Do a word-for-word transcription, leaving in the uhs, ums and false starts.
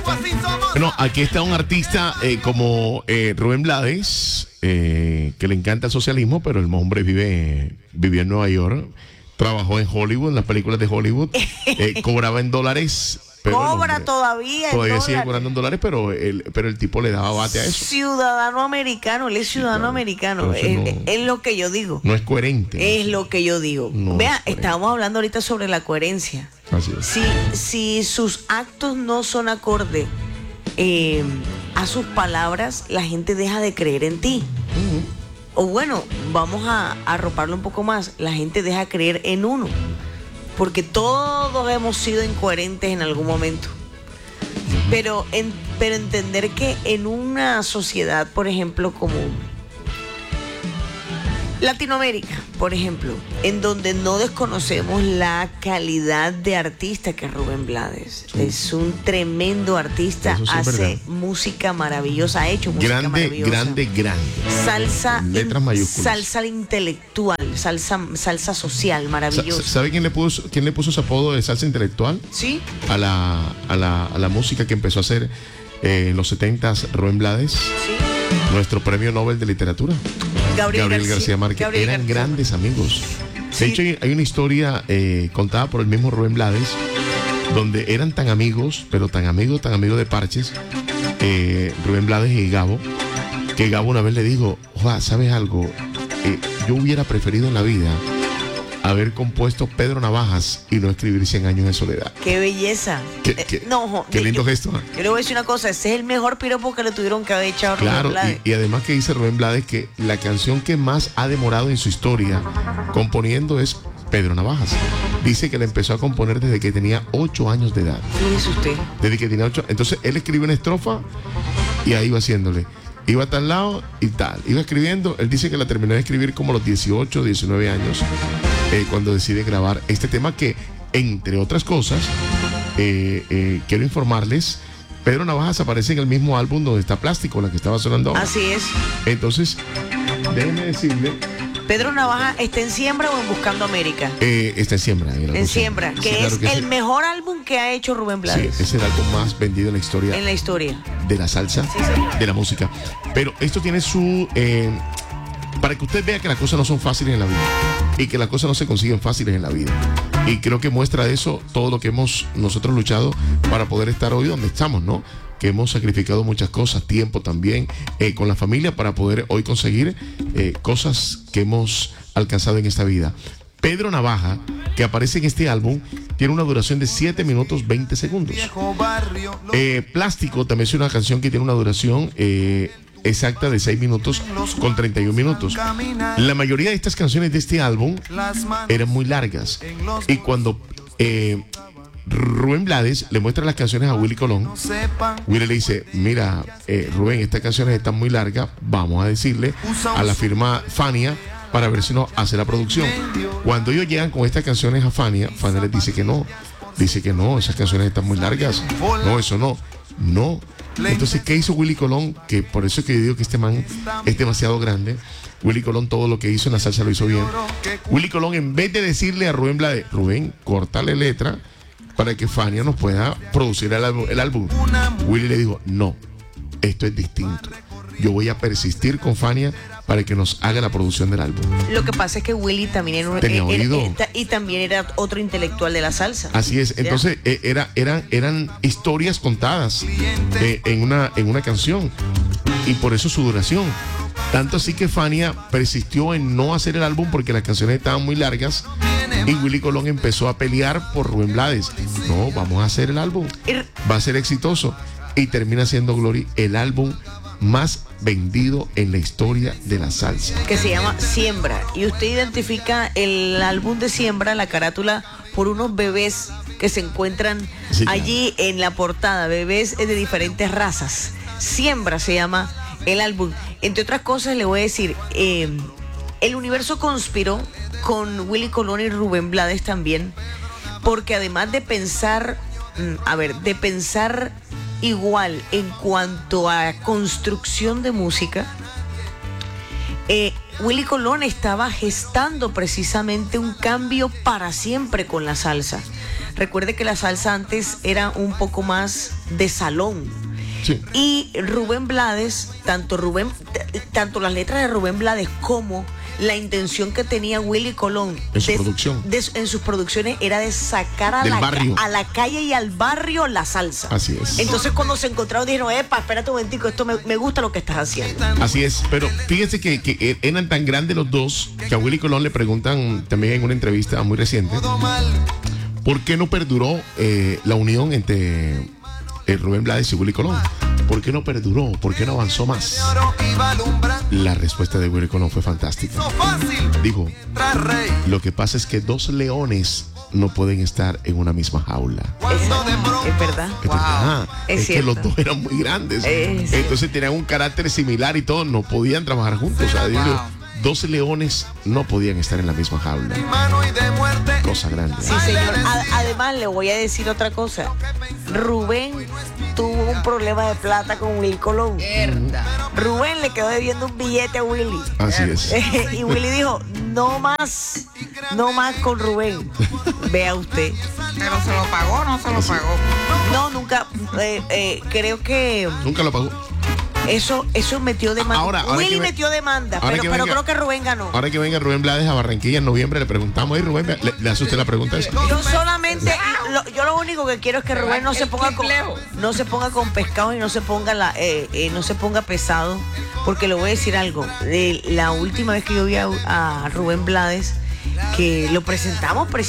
Bueno, aquí está un artista eh, como eh, Rubén Blades, eh, que le encanta el socialismo, pero el hombre vive, vivió en Nueva York, trabajó en Hollywood, en las películas de Hollywood, eh, cobraba en dólares. Pero Cobra hombre, todavía. Todavía sigue dólares. cobrando en dólares, pero el, pero el tipo le daba bate a eso. Ciudadano americano, él es ciudadano claro. americano. Es, Es, no, es lo que yo digo. No es coherente. Es no lo que yo digo. No Vea, es estábamos hablando ahorita sobre la coherencia. Así es. Si, si sus actos no son acorde eh, a sus palabras, la gente deja de creer en ti. Uh-huh. O bueno, vamos a, a arroparlo un poco más. La gente deja de creer en uno. Porque todos hemos sido incoherentes en algún momento. Pero, en, pero entender que en una sociedad, por ejemplo, como Latinoamérica, por ejemplo, en donde no desconocemos la calidad de artista que es Rubén Blades. Sí. Es un tremendo artista, sí, hace verdad. música maravillosa, ha hecho música grande, maravillosa. Grande, grande, grande. Salsa, letras in, mayúsculas. Salsa intelectual, salsa, salsa social, maravillosa. ¿Sabe quién le puso, quién le puso ese apodo de salsa intelectual? Sí. A la, a la, a la música que empezó a hacer eh, en los setentas Rubén Blades. Sí. Nuestro premio Nobel de Literatura. Gabriel, Gabriel García, García Márquez. Gabriel Eran García. grandes amigos. Sí. De hecho, hay, hay una historia eh, contada por el mismo Rubén Blades, donde eran tan amigos, pero tan amigos, tan amigos de parches, eh, Rubén Blades y Gabo, que Gabo una vez le dijo, ojalá, ¿sabes algo? Eh, yo hubiera preferido en la vida haber compuesto Pedro Navajas y no escribir Cien años de soledad. ¡Qué belleza! Qué, qué, eh, no, qué lindo yo, gesto. ¿eh? Yo le voy a decir una cosa, ese es el mejor piropo que le tuvieron que haber echado a Rubén Claro, Blades. y, y además que dice Rubén Blades que la canción que más ha demorado en su historia componiendo es Pedro Navajas. Dice que la empezó a componer desde que tenía ocho años de edad. ¿Qué dice usted? Desde que tenía ocho. Entonces él escribe una estrofa y ahí iba haciéndole. Iba a tal lado y tal. Iba escribiendo. Él dice que la terminó de escribir como a los dieciocho, diecinueve años. Eh, cuando decide grabar este tema que, entre otras cosas, eh, eh, quiero informarles, Pedro Navajas aparece en el mismo álbum donde está Plástico, la que estaba sonando ahora. Así es. Entonces, déjeme decirle... Pedro Navaja está en Siembra o en Buscando América. Eh, está en Siembra. En, en Siembra, que sí, es claro que el ese, mejor álbum que ha hecho Rubén Blades. Sí, es el álbum más vendido en la historia. En la historia. De la salsa, sí, sí. De la música. Pero esto tiene su... Eh, para que usted vea que las cosas no son fáciles en la vida y que las cosas no se consiguen fáciles en la vida. Y creo que muestra eso todo lo que hemos nosotros luchado para poder estar hoy donde estamos, ¿no? Que hemos sacrificado muchas cosas, tiempo también, eh, con la familia para poder hoy conseguir eh, cosas que hemos alcanzado en esta vida. Pedro Navaja, que aparece en este álbum, tiene una duración de siete minutos veinte segundos. Eh, Plástico también es una canción que tiene una duración eh, exacta de seis minutos con treinta y un minutos. La mayoría de estas canciones de este álbum eran muy largas. Y cuando eh, Rubén Blades le muestra las canciones a Willy Colón, Willy le dice, mira, eh, Rubén, estas canciones están muy largas, vamos a decirle a la firma Fania para ver si nos hace la producción. Cuando ellos llegan con estas canciones a Fania, Fania les dice que no, dice que no, esas canciones están muy largas, no, eso no, no. Entonces, ¿qué hizo Willy Colón? Que por eso es que yo digo que este man es demasiado grande. Willy Colón todo lo que hizo en la salsa lo hizo bien. Willy Colón, en vez de decirle a Rubén Blades, Rubén, córtale letra para que Fania nos pueda producir el álbum, el álbum. Willy le dijo, no, esto es distinto. Yo voy a persistir con Fania para que nos haga la producción del álbum. Lo que pasa es que Willy también era, Tenía era, oído. era y también era otro intelectual de la salsa. Así es. Entonces eh, era, eran, eran historias contadas eh, en, una, en una canción y por eso su duración. Tanto así que Fania persistió en no hacer el álbum porque las canciones estaban muy largas y Willy Colón empezó a pelear por Rubén Blades. No, vamos a hacer el álbum. Va a ser exitoso. Y termina siendo Glory el álbum más vendido en la historia de la salsa. Que se llama Siembra. Y usted identifica el álbum de Siembra, la carátula, por unos bebés que se encuentran sí, allí claro. En la portada. Bebés de diferentes razas. Siembra se llama el álbum. Entre otras cosas, le voy a decir, eh, el universo conspiró con Willy Colón y Rubén Blades también, porque además de pensar, a ver, de pensar igual en cuanto a construcción de música, eh, Willy Colón estaba gestando precisamente un cambio para siempre con la salsa. Recuerde que la salsa antes era un poco más de salón. Sí. Y Rubén Blades, tanto Rubén, t- tanto las letras de Rubén Blades como la intención que tenía Willy Colón en su de, producción, de, en sus producciones era de sacar a la, a la calle y al barrio la salsa. Así es. Entonces cuando se encontraron dijeron, epa, espérate un momentico, esto me, me gusta lo que estás haciendo. Así es, pero fíjense que, que eran tan grandes los dos que a Willy Colón le preguntan también en una entrevista muy reciente ¿por qué no perduró eh, la unión entre eh, Rubén Blades y Willy Colón? ¿Por qué no perduró? ¿Por qué no avanzó más? La respuesta de Willy Colón fue fantástica. Dijo, lo que pasa es que dos leones no pueden estar en una misma jaula. Es, es verdad. Es, verdad. Es, es que los dos eran muy grandes. Es Entonces tenían un carácter similar y todo, no podían trabajar juntos. O sea, digo, dos leones no podían estar en la misma jaula. Cosa grande. Sí, señor. A- además, le voy a decir otra cosa. Rubén tuvo un problema de plata con Willy Colón. Rubén le quedó debiendo un billete a Willy. Así es. Y Willy dijo, no más, no más con Rubén. Vea usted. ¿Pero se lo pagó o no se lo Así. pagó? No, nunca, eh, eh, creo que Nunca lo pagó. eso, eso metió demanda. Ahora, ahora Willy que ve- metió demanda, ahora pero, que pero venga- creo que Rubén ganó. Ahora que venga Rubén Blades a Barranquilla en noviembre, le preguntamos, ¿y Rubén, le, le hace usted la pregunta esa? Yo solamente, lo- yo lo único que quiero es que Rubén no se ponga con, no se ponga con pescado y no se ponga la, eh, eh, no se ponga pesado, porque le voy a decir algo. Eh, la última vez que yo vi a, a Rubén Blades, que lo presentamos precisamente